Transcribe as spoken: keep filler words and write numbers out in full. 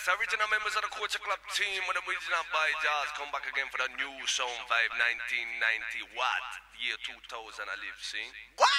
original members of the Culture Club team with the original by Jazz come back again for the new Sound Vibe nineteen ninety. What? Year two thousand I live, see? What?